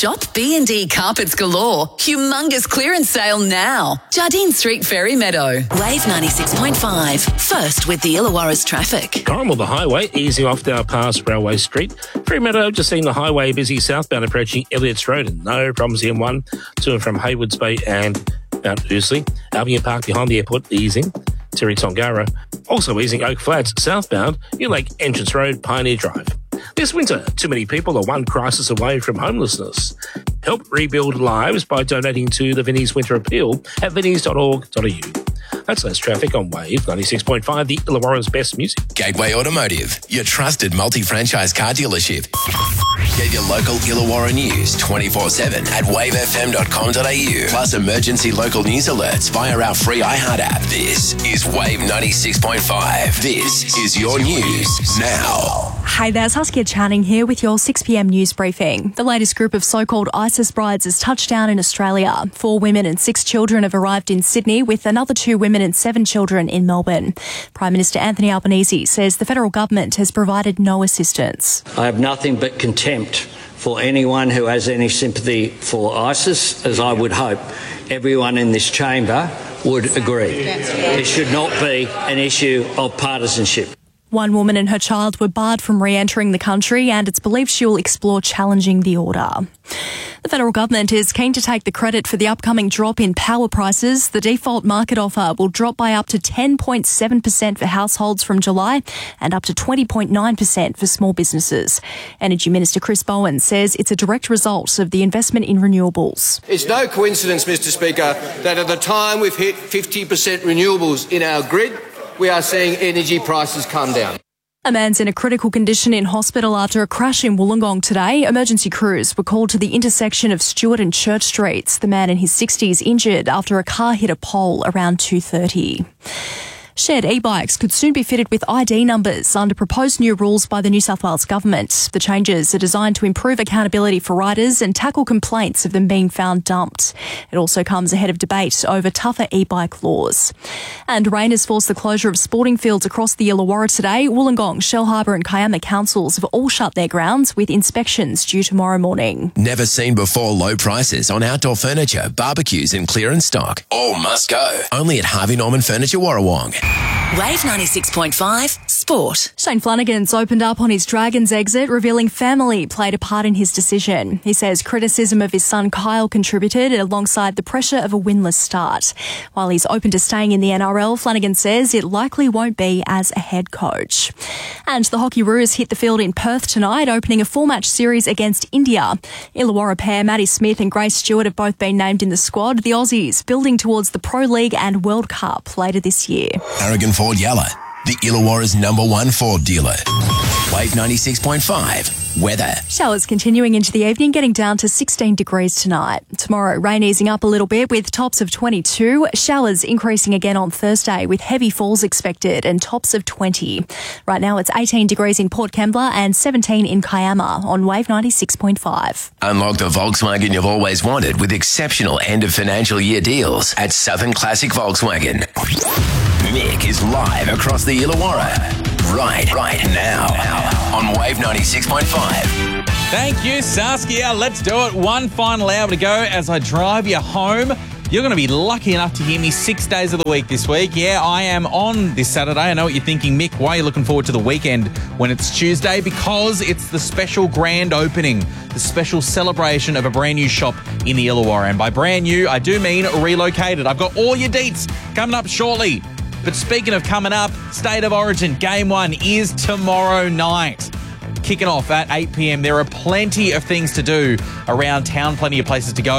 Shop B&D Carpets Galore. Humongous clearance sale now. Jardine Street, Ferry Meadow. Wave 96.5. First with the Illawarra's traffic. Corrimal, the highway, easing off down past Railway Street. Ferry Meadow, just seen the highway busy southbound approaching Elliott's Road, and no problems in M1 to and from Haywoods Bay and Mount Ousley. Albion Park behind the airport, easing. Terry Tongara, also easing Oak Flats southbound, New Lake Entrance Road, Pioneer Drive. This winter, too many people are one crisis away from homelessness. Help rebuild lives by donating to the Vinnie's Winter Appeal at vinnies.org.au. That's less traffic on Wave 96.5, the Illawarra's best music. Gateway Automotive, your trusted multi-franchise car dealership. Get your local Illawarra news 24/7 at wavefm.com.au. Plus emergency local news alerts via our free iHeart app. This is Wave 96.5. This is your news now. Hey there, Saskia Channing here with your 6pm news briefing. The latest group of so-called ISIS brides has touched down in Australia. 4 women and 6 children have arrived in Sydney, with another 2 women and 7 children in Melbourne. Prime Minister Anthony Albanese says the federal government has provided no assistance. I have nothing but contempt for anyone who has any sympathy for ISIS, as I would hope everyone in this chamber would agree. It should not be an issue of partisanship. 1 woman and her child were barred from re-entering the country, and it's believed she will explore challenging the order. The federal government is keen to take the credit for the upcoming drop in power prices. The default market offer will drop by up to 10.7% for households from July and up to 20.9% for small businesses. Energy Minister Chris Bowen says it's a direct result of the investment in renewables. It's no coincidence, Mr Speaker, that at the time we've hit 50% renewables in our grid, we are seeing energy prices come down. A man's in a critical condition in hospital after a crash in Wollongong today. Emergency crews were called to the intersection of Stewart and Church Streets. The man in his 60s injured after a car hit a pole around 2:30. Shared e-bikes could soon be fitted with ID numbers under proposed new rules by the New South Wales Government. The changes are designed to improve accountability for riders and tackle complaints of them being found dumped. It also comes ahead of debate over tougher e-bike laws. And rain has forced the closure of sporting fields across the Illawarra today. Wollongong, Shellharbour and Kiama councils have all shut their grounds, with inspections due tomorrow morning. Never seen before low prices on outdoor furniture, barbecues and clearance stock. All must go. Only at Harvey Norman Furniture Warrawong. Wave 96.5 Sport. Shane Flanagan's opened up on his Dragons exit, revealing family played a part in his decision. He says criticism of his son Kyle contributed, alongside the pressure of a winless start. While he's open to staying in the NRL, Flanagan says it likely won't be as a head coach. And the Hockey Roos hit the field in Perth tonight, opening a 4-match series against India. Illawarra pair Maddie Smith and Grace Stewart have both been named in the squad. The Aussies building towards the Pro League and World Cup later this year. Aragon Ford Yalla, the Illawarra's #1 Ford dealer. Wave 96.5. Weather. Showers continuing into the evening, getting down to 16 degrees tonight. Tomorrow, rain easing up a little bit with tops of 22. Showers increasing again on Thursday with heavy falls expected and tops of 20. Right now, it's 18 degrees in Port Kembla and 17 in Kiama on Wave 96.5. Unlock the Volkswagen you've always wanted with exceptional end of financial year deals at Southern Classic Volkswagen. Mick is live across the Illawarra. Right now on Wave 96.5. Thank you, Saskia. Let's do it. One final hour to go as I drive you home. You're going to be lucky enough to hear me 6 days of the week this week. Yeah, I am on this Saturday. I know what you're thinking, Mick. Why are you looking forward to the weekend when it's Tuesday? Because it's the special grand opening, the special celebration of a brand new shop in the Illawarra. And by brand new, I do mean relocated. I've got all your deets coming up shortly. But speaking of coming up, State of Origin Game 1 is tomorrow night. Kicking off at 8 p.m. There are plenty of things to do around town, plenty of places to go.